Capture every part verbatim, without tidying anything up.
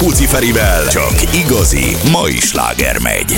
Puci Ferivel csak igazi mai sláger megy.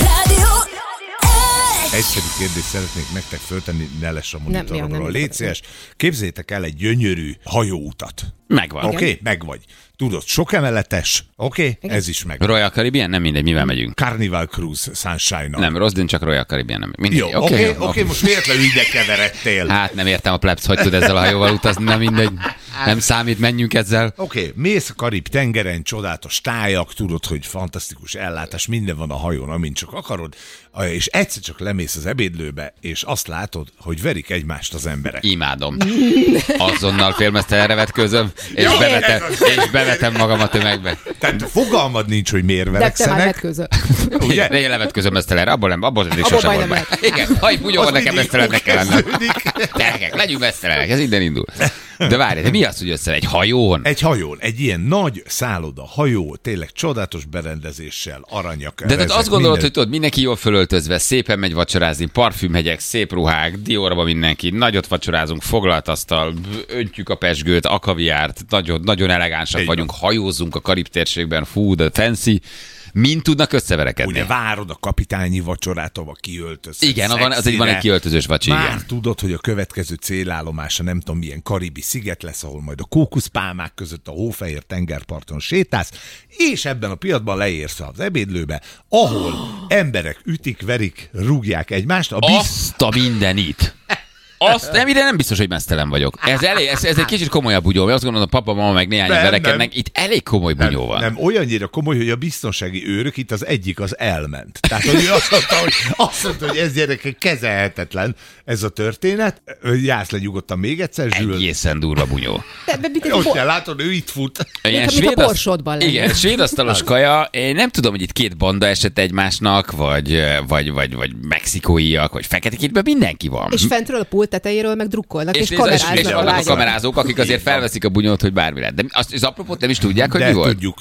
Egyszerű kérdést szeretnék nektek föltenni, ne lesz a monitoromról. Légy szíves, képzeljétek el egy gyönyörű hajóutat. Megvan. Oké, okay? Megvagy. Tudod, sok emeletes, oké, okay? Ez is meg. Royal Caribbean? Nem mindegy, mivel megyünk. Carnival Cruise, Sunshine-nal. Nem, Rosdin, csak Royal Caribbean. Nem. Mindegy. Jó, oké, okay, okay, okay, most véletlenül ide keveredtél. Hát nem értem a plebsz, hogy tud ezzel a hajóval utazni, na mindegy. Nem számít, menjünk ezzel. Oké, okay, mész a Karib-tengeren, csodálatos tájak, tudod, hogy fantasztikus ellátás, minden van a hajón, amint csak akarod, és egyszer csak lemész az ebédlőbe, és azt látod, hogy verik egymást az emberek. Imádom. Azonnal félmeztelenre vetkőzöm, és, Jó, bevetem, és bevetem magam a tömegbe. Tehát fogalmad nincs, hogy miért verekszenek. De te már vetkőzöl. Ugye? Én levetkőzöm mesztelenre, abból nem, abból nem is sosem volt be. Igen, ha itt bugyóval nekem mesztelennek kell lennem. Gyerekek, legyünk mesztelenek, ez innen indul. De várj, de mi az, hogy össze egy hajón? Egy hajón, egy ilyen nagy szálloda, hajó, tényleg csodálatos berendezéssel, aranyak. De tehát azt gondolod, minden... hogy tudod, mindenki jól fölöltözve, szépen megy vacsorázni, parfümhegyek, szép ruhák, Diorba mindenki, nagyot vacsorázunk, foglalt asztal, öntjük a pezsgőt, a kaviárt, nagyon, nagyon elegánsak egy vagyunk, van. Hajózzunk a Karib térségben, fú, de fancy. Mind tudnak összeverekedni? Ugye várod a kapitányi vacsorát, ahol kiöltöz. Igen, van, az egy, van egy kiöltözős vacsi. Már igen. tudod, hogy a következő célállomása nem tudom milyen karibi sziget lesz, ahol majd a kókuszpálmák között a hófehér tengerparton sétálsz, és ebben a pillanatban leérsz az ebédlőbe, ahol emberek ütik, verik, rúgják egymást. A biz... Azt a mindenit! Azt nem, ide nem biztos, hogy mesztelen vagyok. Ez, elég, ez, ez egy kicsit komolyabb bunyó, mert azt gondolom, a papa, mama meg néhány verekednek. Itt elég komoly bunyó nem, van. Nem, olyannyira komoly, hogy a biztonsági őrök, itt az egyik az elment. Tehát, hogy azt mondta, hogy, azt mondta, hogy ez gyerekek kezelhetetlen ez a történet. Jász le nyugodtan még egyszer, Zsül. Egészen durva bunyó. Ott kell látod, ő itt fut. Ilyen svéd, a borsodban lenni. Igen, svédasztalos kaja. Én nem tudom, hogy itt két banda esett egymásnak, vagy, vagy, vagy, vagy mexikóiak, vagy feketekítben mindenki van. És fentről a pult tetejéről meg drukkolnak, és, és kameráznak. És vannak a kamerázók, akik azért felveszik a bunyót, hogy bármi lehet. De azt, az apropót nem is tudják, hogy de mi volt? tudjuk.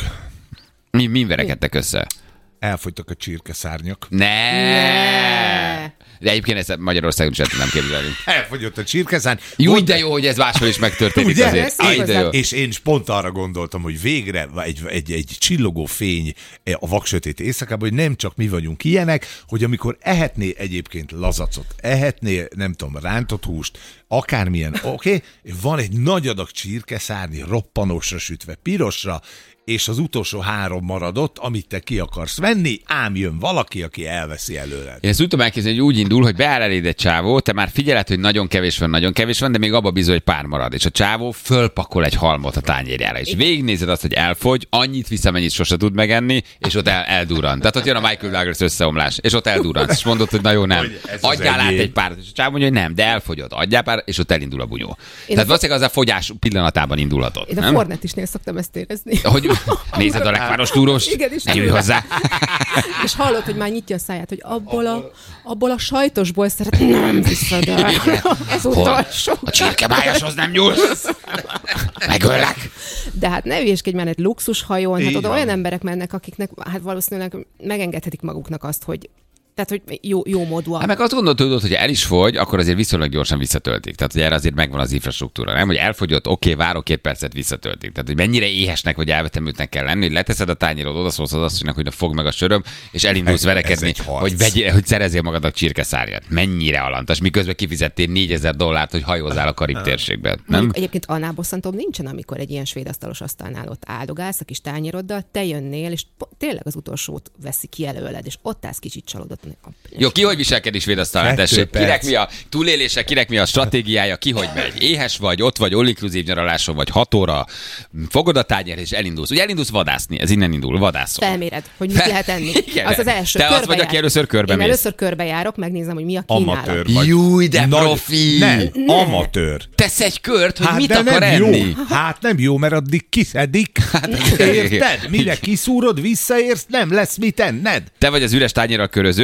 Mi, mi verekedtek össze? Elfogytak a csirkeszárnyak. Ne! ne! De egyébként ezt Magyarországon is nem képzelni. Elfogyott a csirkeszárny. Jó, de jó, hogy ez máshol is megtörténik azért. Aj, de jó. És én pont arra gondoltam, hogy végre egy, egy, egy csillogó fény a vaksötét éjszakában, hogy nem csak mi vagyunk ilyenek, hogy amikor ehetné egyébként lazacot, ehetné, nem tudom, rántott húst, akármilyen, oké, okay, van egy nagy adag csirkeszárny roppanósra sütve, pirosra, és az utolsó három maradott, amit te ki akarsz venni, ám jön valaki, aki elveszi előled. Én ezt úgy tudom elképzelni, hogy úgy indul, hogy beáll eléd egy csávó, te már figyeled, hogy nagyon kevés van, nagyon kevés van, de még abba bizony, hogy pár marad, és a csávó fölpakol egy halmot a tányérjára, és végignézed azt, hogy elfogy, annyit visz, amennyit sose tud megenni, és ott el, eldurran. Tehát ott jön a Michael Douglas összeomlás, és ott eldurran. És mondod, hogy na jó, nem. Adjál át egy párat, és a csávó mondja, hogy nem, de elfogyod, adjál pár, és ott elindul a bunyó. Én Tehát valószínűleg az a fogyás pillanatában indulhatott. Én a Fornetisnél szoktam ezt érezni. Hogy nézed a lekváros túrós, ne ülj hozzá. És hallod, hogy már nyitja a száját, hogy abból a, abból a sajtosból szeret, nem viszed el. Az utolsó. A csirkebájashoz nem nyúlsz. Megöllek. De hát ne ügyeskedj már egy luxushajón, hát oda olyan emberek mennek, akiknek hát valószínűleg megengedhetik maguknak azt, hogy tehát, hogy jó, jó módúan. Hát meg azt gondolod, hogy el is fogy, akkor azért viszonylag gyorsan visszatöltik. Tehát, hogy erre azért megvan az infrastruktúra. Nem, hogy elfogyott, oké, okay, várok két percet, visszatöltik. Tehát, hogy mennyire éhesnek vagy elvetemültnek kell lenni, hogy leteszed a tányérod, odaszólsz az asszonynak, hogy fog meg a söröm, és elindulsz ez, verekedni, ez hogy, vegy, hogy szerezzél magadnak csirkeszárnyat. Mennyire alantas, miközben kifizettél négyezer dollárt, hogy hajózzál a Karib térségben. Nem? Egyébként annál bosszantóbb nincsen, amikor egy ilyen svéd asztalos asztalnál ott áldogálsz a kis tányéroddal, te jönnél, és tényleg az utolsót veszi ki előled, és ott állsz kicsit csalódott. Jó, ki hogy viselkedik svédasztalán, tessék? Kinek mi a túlélése, kinek mi a stratégiája, ki hogy megy? Éhes vagy, ott vagy, all-inclusive nyaraláson vagy, hat óra, fogod a tányért és elindulsz. Ugye elindulsz vadászni, ez innen indul, vadászol. Felméred, hogy mit Fel... lehet enni. Igen. Az az első. Te az vagy, aki először körbe Én mész. először körbejárok, megnézem, hogy mi a kínálat. Amatőr vagy. Júj, de Nagy... profi! Nem, amatőr. Tesz egy kört, hogy hát mit akar enni. Jó. Hát nem jó, mert addig kiszedik. Hát, érted? Mire kiszúrod, visszaérsz, nem lesz mit enned. Te vagy az üres tányérral köröző,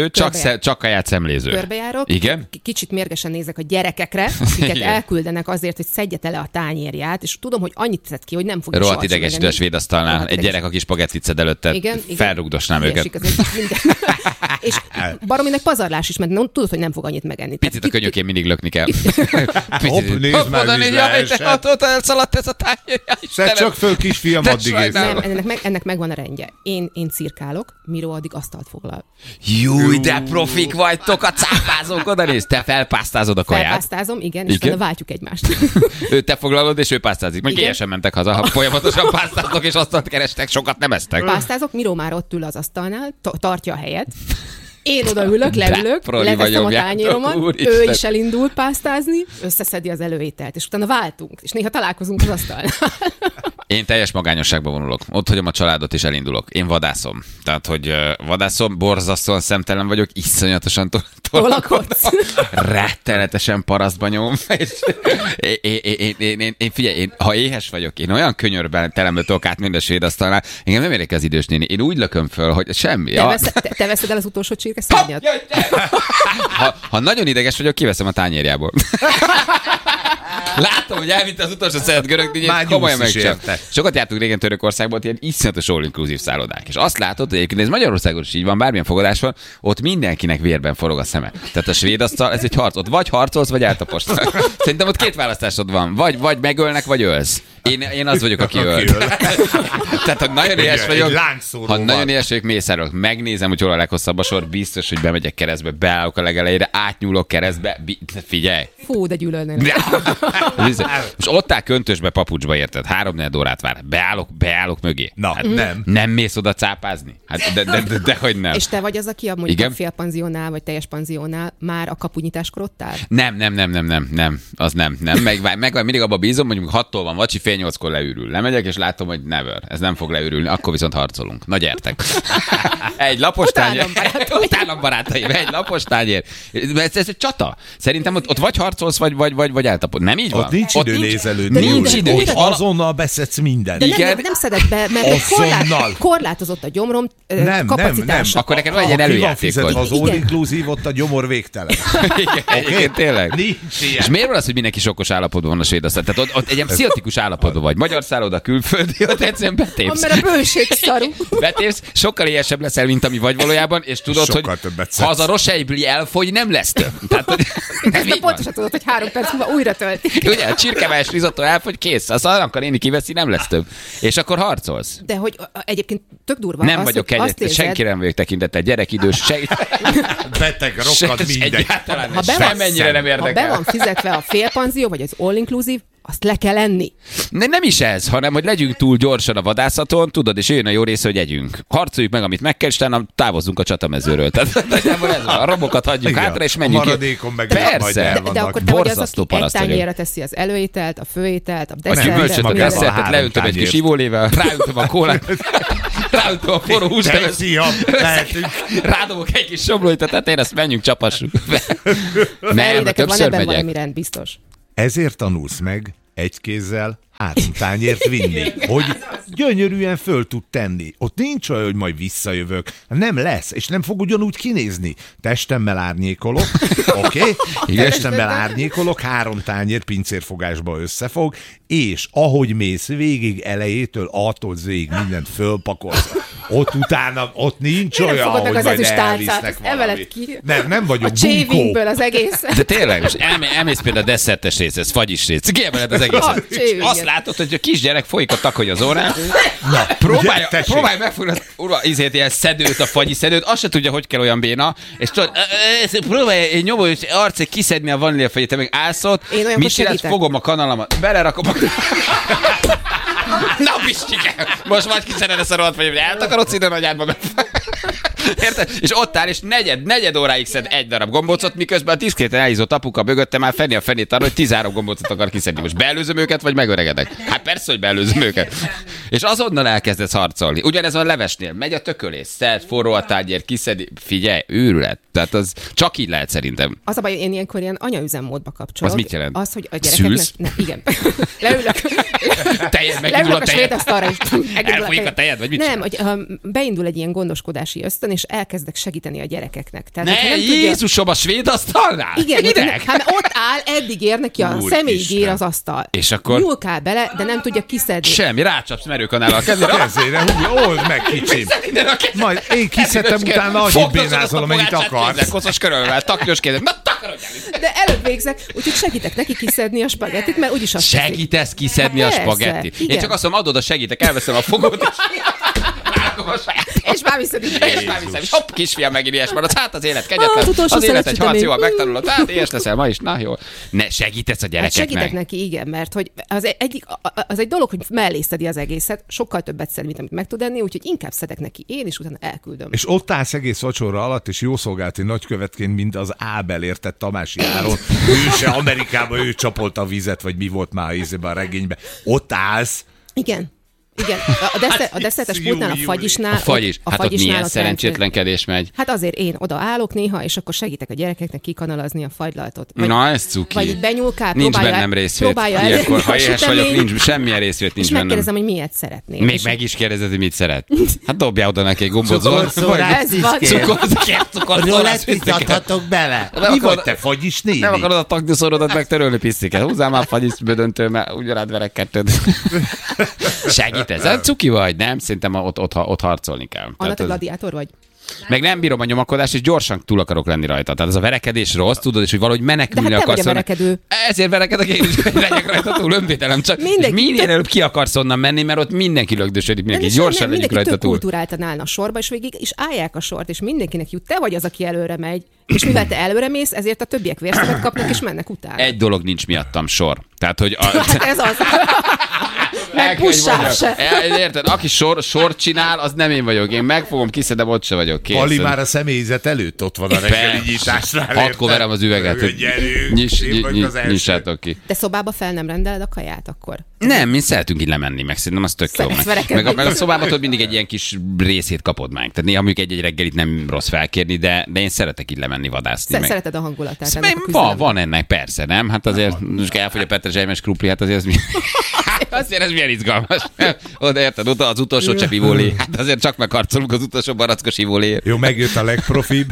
csak, Körbe- sze, csak kaját szemléző. Körbejárok, Igen? k- kicsit mérgesen nézek a gyerekekre, akiket Igen. elküldenek azért, hogy szedje tele a tányérját, és tudom, hogy annyit tett ki, hogy nem fogja Rohadt soha idegesítő a megenni. svédasztalnál. Rohadt Egy gyerek, idegesítő. aki spagettit szed előtte, Igen, igen. felrugdosnám őket. Ilyesik azért minden. És barominek pazarlás is, mert nem, tudod, hogy nem fog annyit megenni. Picit a Tehát ki- könyökén mindig lökni kell. Hopp, nézd már, Oda vízbe négy, jaj, esett. te ott, ott elszaladt ez a tányér. Szedd csak föl, kisfiam, De addig ész. sajnálom. Nem, ennek, meg, ennek megvan a rendje. Én, én cirkálok, Miró addig asztalt foglal. Júj, de profik vagytok, a cápázók, oda nézd, te felpásztázod a kaját. Felpásztázom, igen, és Igen? utána váltjuk egymást. Ő te foglalod, és ő pásztázik. Meg Igen. éjjel sem mentek haza, ha folyamatosan pásztáztok, és asztalt kerestek, sokat nem esztek. Pásztázok, Miró már ott ül az asztalnál, to- tartja a helyet. Én oda ülök, De leülök, proli leveszem a vagyok, tányéromat, úristen. ő is elindul pásztázni, összeszedi az előételt, és utána váltunk, és néha találkozunk az asztalnál. Én teljes magányosságba vonulok. Ott hagyom a családot, és elindulok. Én vadászom. Tehát, hogy uh, vadászom, borzasztóan szemtelen vagyok, iszonyatosan to- Tolakodsz. rettenetesen parasztban nyom. És én, én, én, én, én, én, figyelj, én, ha éhes vagyok, én olyan könyörben telembe tudok át mind a svédasztalnál, engem nem érdekel az idős néni. Én úgy lököm föl, hogy semmi. Te, Ja. veszed, te, te veszed el az utolsó csirke szárnyat? Jaj, te! Ha, ha nagyon ideges vagyok, kiveszem a tányérjából. Látom, hogy elvitte az utolsó szeret görög Már dínyét, komolyan nyúlsz is megcsap. érte. Sokat jártunk régen Törökországban, ott ilyen iszonyatos all-inclusive szállodák. És azt látod, hogy egyébként ez Magyarországon is így van, bármilyen fogadás van, ott mindenkinek vérben forog a szeme. Tehát a svéd asztal, ez egy harc. Ott vagy harcolsz, vagy eltapossz. Szerintem ott két választásod van. Vagy, vagy megölnek, vagy ölsz. Én, én az vagyok, aki öl. öl. Tehát, ha nagyon Egy- éhes egy vagyok, lángszóró ha van. nagyon éhes vagyok, mészárolok, megnézem, hogy hol a leghosszabb a sor, biztos, hogy bemegyek keresztbe, beállok a legelejére, átnyúlok keresztbe, bi- figyelj. Fú, de gyűlölnél. Most ott áll köntösbe, papucsba, érted? Három-négy órát vár. Beállok, beállok mögé. Na, hát nem. Nem mész oda cápázni? Hát de, de, de, de hogy nem. És te vagy az, aki a mondjuk Igen? a félpanziónál, vagy teljes panziónál már a kapunyitáskor ott áll? Nem, nem, nem, nem, nem, nem, az nem, nem. Meg, meg mindig abba bízom, mondjuk hattól van vacsi, fél nyolckor leürül. Lemegyek, és látom, hogy never, ez nem fog leürülni, akkor viszont harcolunk. Na gyertek. Egy lapos tányér. Utálom, barátaim. Utálom, barátaim. Egy lapos tányér. Ez, ez egy csata. Szerintem ott, ott vagy harcolsz, vagy, vagy, vagy, vagy eltapod. Nem így van? Ott nincs idő nézelődni. Nincs Nincs idő. Ott És ala- azonnal beszedsz mindent. De nem, Igen? nem, nem szedett be, mert korlát, Azonnal. korlátozott a gyomrom ö, Nem, nem, kapacitása. nem. Akkor neked Ha- van egy ilyen ha ki van előjátékod. fizetve az Igen. all inclusive, ott a gyomor végtelen. Igen, egyébként tényleg. Nincs ilyen. És miért van az, hogy mindenki sokkos állapotban van a svéd asztal? Tehát ott, ott egy ilyen pszichotikus állapotban vagy. Magyar szálloda, külföldi, ott egyszerűen betépsz. Mert a bőség szarú. Betépsz, sokkal éhesebb leszel, mint ami vagy valójában, és tudod, Sokkal hogy többet ha az a szedsz. roseibli elfogy, nem lesz több. Tehát, hogy nem Ezt így van. pontosan tudod, hogy három perc múlva újra töltik. Ugye, a csirkevályos risotto elfogy, kész. Az annak a néni kiveszi, nem lesz több. És akkor harcolsz. De hogy a- egyébként tök durva. Nem az, vagyok hogy azt egyet, érzed, senki nem vagyok tekintettel, gyerek, idős, se, Beteg, rokkad, se mindegy. egyáltalán Ha be van- semmennyire nem Ha be érdekel. van fizetve a félpanzió, vagy az all-inclusive, azt le kell enni. Ne, nem is ez, hanem hogy legyünk túl gyorsan a vadászaton, tudod, és jön a jó része, hogy együnk. Harcoljuk meg, amit meg kell, és utána távozzunk a csatamezőről. Tehát nagyjából ez van. A robokat hagyjuk Igen. hátra, és A menjünk. maradékon meg Persze. majd De, el de vannak. akkor te vagy az, Borzasztó aki egy paraszt vagyok. tányérra teszi az előételt, a főételt, a A desszertet. gyümölcsöt, a magával desszertet, három leöntöm egy kis tányért. ivólével, ráöntöm a kólát, ráöntöm a forró Te húst, fiam, lehetünk. rádobok egy kis somlóit a tetején, azt menjünk, csapassuk. Nem, Neked van többször ebben megyek. valami rend, biztos. Ezért tanulsz meg egy kézzel három tányért vinni, hogy gyönyörűen föl tud tenni. Ott nincs olyan, hogy majd visszajövök. Nem lesz, és nem fog ugyanúgy kinézni. Testemmel árnyékolok, oké? Okay? Igen. Testemmel árnyékolok, három tányér pincérfogásba összefog, és ahogy mész végig elejétől, attól zéig mindent fölpakolsz. Ott utána, ott nincs Miért nem olyan, fogod meg hogy az majd ezüst tálcát, elvisznek azt emeled valami. ki. Nem, nem vagyok A bunkó. csévingből az egész. De tényleg, most elmé, elmész például a desszertes rész, ez fagyis rész, kiemeled az egészet. A csáving, Azt igen. látod, hogy a kisgyerek folyik a takagy az órán, próbálja, ugye, tessék. próbálja megfogni az urva, izét, ilyen szedőt, a fagyi szedőt, azt se tudja, hogy kell olyan béna, és tudod, ö, ö, próbálja egy nyomó arcig kiszedni a vaníliafagyit, te meg állsz ott, Én olyankor mit csinálsz, segítek. fogom a kanalamat, belerakom a... Na, Pistike, most vagy kiszeded ezt a rohadt fagyit, hogy eltakarodsz ide nagy átba. Érted? És ott áll, és negyed, negyed óráig szed egy darab gombócot, miközben a diszkréten elhízott apuka mögötte már fenni a fenét arra, hogy tizenhárom gombócot akar kiszedni. Most beelőzöm őket, vagy megöregedek? Hát persze, hogy beelőzöm őket. És azonnal elkezdesz harcolni. Ugyanez van a levesnél. Megy a tökölés, szed, forró a tányér, kiszedi. Figyelj, őrület. Tehát az csak így lehet szerintem. Az a baj, én ilyenkor ilyen anyaüzemmódba kapcsolok. Az mit jelent? Az, hogy a gyerekeknek... Szülsz? Ne, igen. Leülök. Tejed, megindul Leülök a a svéd tejed. asztalra, és megindul Elfolyik a tejed, vagy mit Nem, csinál? hogy ha beindul egy ilyen gondoskodási ösztön, asztalon, és elkezdek segíteni a gyerekeknek. Tehát, ne, nem Jézusom, tudja... a svéd asztalnál? Igen, hát, hát ott áll, eddig ér neki a személyig ér az asztal. És akkor... Nyúlkál bele, de nem tudja kiszedni. Semmi, rácsapsz merőkanállal a kezére. A kezére, húgy, old meg, kicsim. Majd én kiszedtem, utána annyit bénázol, amennyit akarsz. Koszos körölvel, taknyos kézzel. Na, takarodj el! De előbb végzek, úgyhogy segítek neki kiszedni a spagettit, mert úgyis azt segítesz kiszedni a spagettit. Én csak azt mondom, adod a segítek, elveszem a fogót, és már viszed így. És már viszem, és hopp, kisfiam, megint ilyes maradsz. Hát az élet kegyetlen, az, az élet egy harc, jól megtanulod. Hát ilyes leszel ma is, na jó. Ne, segítesz a gyerekeknek. Hát segítek neki, igen, mert hogy az egy, az egy dolog, hogy mellé szedi az egészet, sokkal többet szed, mint amit meg tud enni, úgyhogy inkább szedek neki én, és utána elküldöm. És ott állsz egész vacsora alatt, és jószolgálati nagykövetként, mint az Ábel értett Tamási Áron. Ő se Amerikában, ő csapolta a vizet, vagy mi volt már a regényben. Ott állsz. Igen. Igen, a, desze, a desszertes pultnál, a fagyisnál... A fagyis, a hát ott milyen szerencsétlenkedés megy. Hát azért én oda állok néha, és akkor segítek a gyerekeknek kikanalazni a fagylaltot. Vagy, na, ez cuki. Vagy így benyúlkál, nincs próbálja bennem részvét. Próbálja ilyenkor, ha éhes vagyok, nincs, semmilyen részvét nincs és bennem. megkérdezem, hogy miért szeretnél. Még meg is kérdezed, hogy mit szeret. Hát dobjál oda neki egy gombot. Ez van. Rólát vitathatok bele. Mi vagy te, fagyis néni? Nem akarod a taknyuszorodat megtörölni, pisztiket. Húzzál már fagyis bödöntő, mert úgy rád verek kettőt. Segítesz, cuki vagy, nem? Szerintem ott, ott, ott harcolni kell. Annak a gladiátor vagy? Meg nem bírom a nyomakodást, és gyorsan túl akarok lenni rajta. Tehát ez a verekedés rossz, tudod, és hogy valahogy menekülni de hát akarsz. De verekedő. Ezért verekedek én is, hogy legyek rajta túl, önvédelem csak. Mindenki, minél előbb ki akarsz onnan menni, mert ott mindenki lögdösödik, mindenki gyorsan nem, legyek rajta túl. Mindenki kultúráltan állna a sorba, és végig is állják a sort, és mindenkinek jut. Te vagy az, aki előre megy. És mivel te előre mész, ezért a többiek vérszövet kapnak, és mennek utána. Egy dolog nincs miattam, sor. Tehát, hogy... A... Hát ez az. Meg pussál se. Érted? Aki sor, sort csinál, az nem én vagyok. Én megfogom, kiszedem, ott se vagyok. Kész. Pali már a személyzet előtt ott van a reggeli nyitásnál. Hatkor verem az üveget. Nyissátok ki. De szobába fel nem rendeled a kaját akkor? Nem, mi szeretünk így lemenni, meg szerintem az tök jó. Meg a, meg a szobában tudod, mindig egy ilyen kis részét kapod meg. Tehát néha mondjuk egy-egy reggelit nem rossz felkérni, de, de én szeretek így lemenni vadászni. Meg. Szereted a hangulatát. Meg van, van ennek, persze, nem? Hát azért, most elfogy a petrezselymes krupli, hát azért ez mi... Azért ez milyen izgalmas. Oda érted, oda az utolsó csepp ivólé. Hát azért csak megharcolunk az utolsó barackos ivólé. Jó, megjött a legprofibb.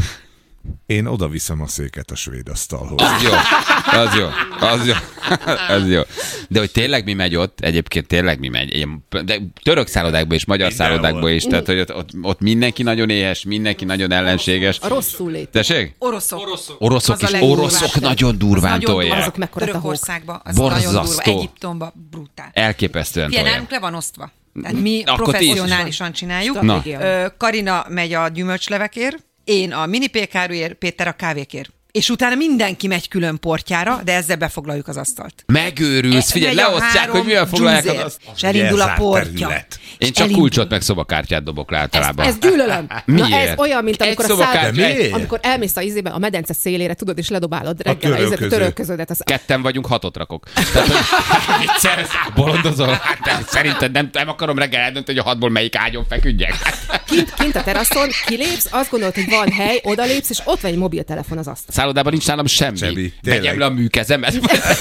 Én oda viszem a széket a svéd asztalhoz. Az jó, az jó, az jó, az jó. De hogy tényleg mi megy ott, egyébként tényleg mi megy. De török szállodákban és magyar szállodákban is, tehát hogy ott, ott, ott mindenki nagyon éhes, mindenki nagyon ellenséges. A rosszul lét. Tessék? Oroszok. Oroszok, oroszok is, oroszok nagyon durván tolják. Azok mekkora Törökországban, az nagyon durva. Egyiptomban brutál. Elképesztően tolják. Nálunk le van osztva. Tehát mi professzionálisan csináljuk. Na. Karina megy a gyümölcslevekért, én a mini pékáruért, Péter a kávékért. És utána mindenki megy külön portyára, de ezzel befoglaljuk az asztalt. Megőrülsz, figyelj, leosztják, hogy milyen foglalják az asztalt. És elindul a portya. Én csak elindul. Kulcsot meg szobakártyát dobok le általában. Ez, ez gyűlölöm. Miért? Na ez olyan, mint amikor egy a szobakártya. Amikor elmész a izében a medence szélére, tudod, és ledobálod reggel a, a törölköződet. Az... Ketten vagyunk, hatot rakok. Tehát, hogy bolondozol? Hát, szerinted nem, nem akarom reggel eldönteni, hogy a hatból melyik ágyon feküdjek. Kint, kint a teraszon, kilépsz, azt gondolod, hogy van hely, odalépsz, és ott van egy mobiltelefon az asztal. Szállodában nincs nálam semmi. semmi. Tegyem le a műkezemet.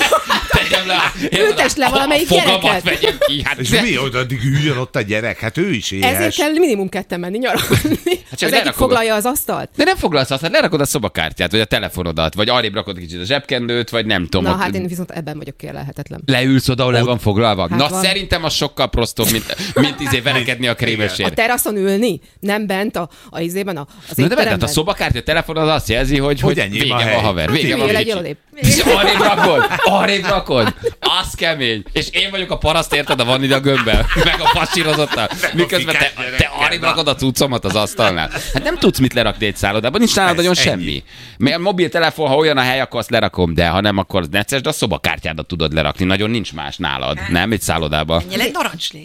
Tegyem le. Ültesd le valamelyik gyereket. Vegyem ki. Hát és mi oda addig üljön ott a gyerek? Hát ő is éhes. Ezért kell minimum ketten menni nyaralni. Hát az egyik foglalja az asztalt. De nem foglalsz asztalt, lerakod a szobakártyát, vagy a telefonodat, vagy arrébb rakod kicsit a zsebkendőt, vagy nem tudom. Na ott... hát én viszont ebben vagyok kérlelhetetlen. Leülsz oda, ahol le van foglalva? Hát Na van. Szerintem az sokkal prostóbb, mint, mint izé verekedni a krémesért. A teraszon ülni, nem bent a, a izében, a, az Na de mert a szobakártya, a telefon az azt jelzi, hogy, hogy, hogy vége van, haver. Vége van, és arrébb rakod, arrébb rakod. Az kemény. És én vagyok a paraszt, érted, a vanilla gömbbel, meg a pasírozottal. Miközben te, te arrébb rakod a cuccomat az asztalnál. Hát nem tudsz mit lerakni egy szállodában, nincs nálad nagyon semmi. A mobiltelefon, ha olyan a hely, akkor azt lerakom, de ha nem, akkor necces, de a szobakártyádat tudod lerakni. Nagyon nincs más nálad, nem egy szállodában. Ennyi egy narancslé.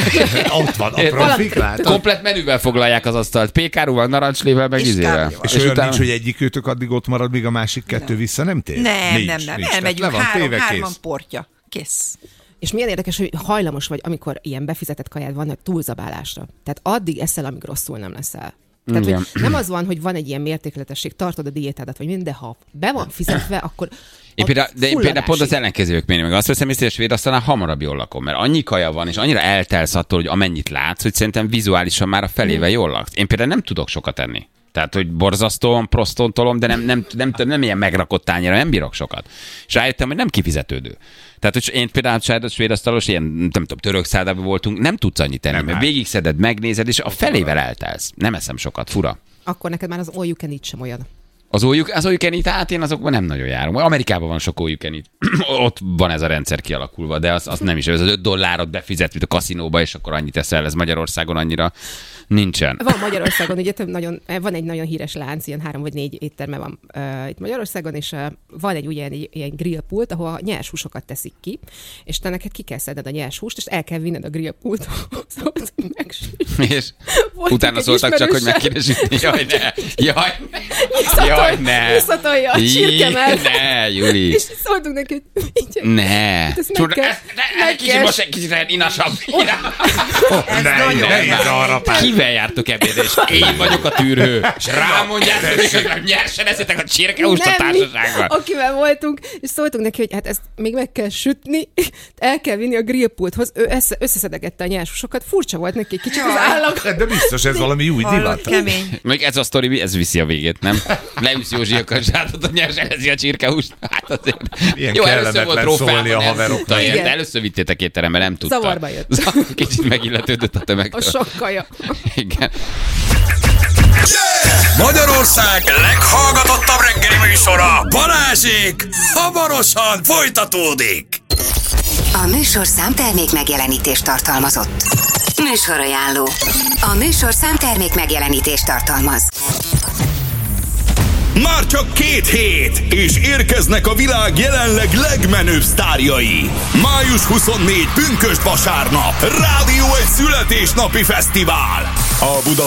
Ott van a profik, látod? Komplet menüvel foglalják az asztalt. Pékárúval, narancslével, meg izével. És, és olyan utána... nincs, hogy egyik őtök addig ott marad, míg a másik kettő vissza nem tér? Nem, nincs, nem, nem. Nincs. Elmegyünk van, három, téve, hárman kész. portya. Kész. És milyen érdekes, hogy hajlamos vagy, amikor ilyen befizetett kajád van, túlzabálásra. Tehát addig eszel, amíg rosszul nem leszel. Tehát, hogy nem az van, hogy van egy ilyen mértékletesség, tartod a diétádat, vagy minden, de ha be van fizetve, akkor Én például, de én például pont az ellenkezők mérni meg. Azt veszem észre, hogy a svéd asztalnál hamarabb jól lakom, mert annyi kaja van, és annyira eltelsz attól, hogy amennyit látsz, hogy szerintem vizuálisan már a felével jól laksz. Én például nem tudok sokat enni. Tehát, hogy borzasztóan prostontolom, de nem, nem, nem, nem, nem ilyen megrakott tányéra, nem bírok sokat. És rájöttem, hogy nem kifizetődő. Tehát, hogy én például a svéd asztalos, ilyen, nem tudom, török szállodában voltunk, nem tudsz annyit tenni, mert végigszeded, megnézed, és a felével eltelsz. Nem eszem sokat, fura. Akkor neked már az all you can eat sem olyan. Az all you, az all you can eat, hát én azokban nem nagyon járom. Amerikában van sok all you can eat. Ott van ez a rendszer kialakulva, de az, az nem is. Ez az öt dollárot befizet, mint a kaszinóba, és akkor annyit eszel. Ez Magyarországon annyira nincsen. Van Magyarországon, ugye több nagyon, van egy nagyon híres lánc, ilyen három vagy négy étterme van uh, itt Magyarországon, és uh, van egy ugye egy, ilyen grillpult, ahol a nyers húsokat teszik ki, és te neked ki kell szedned a nyers húst, és el kell vinned a grillpulthoz, hogy megsütj. És utána szóltak csak, hogy meg kéne sütni. Jaj, ne! Jaj, ne! Jaj, ne! Visszatolja a csirkemet. Ne, Juli! És szóltunk neki, hogy így. Ne! Meg kell, meg kicsit most egy kicsit olyan inasabb. Kivel jártok ebédre, és én vagyok a tűrhő, és rámondjátok, hogy nyersen eszitek a csirkehúst a társaságban. Akivel voltunk, és szóltunk neki, hogy hát ezt még meg kell sütni, el kell vinni a grillpulthoz. Ő össze, összeszedegette a nyershúsokat, furcsa volt neki egy kicsit az állag. De biztos ez valami új divat. Kemény. Még ez a sztori, ez viszi a végét, nem? Leüsz Józsi a kazsátot, a nyersen eszi a csirkehúst. Hát azért. Ilyen jó, először volt szólni a haveroknak. De először vittétek étterembe, nem tudta. Zavarba jött. Kicsit megilletődött a tömegtől. A sok kaja. Igen. Magyarország leghallgatottabb reggeli műsora, Balázsék, hamarosan folytatódik. A műsorszám termék megjelenítést tartalmazott. Műsorajánló. A műsorszám termék megjelenítést tartalmaz. Már csak két hét, és érkeznek a világ jelenleg legmenőbb sztárjai. május huszonnégyedike pünkösd vasárnap. Rádió egy születésnapi fesztivál. A Buda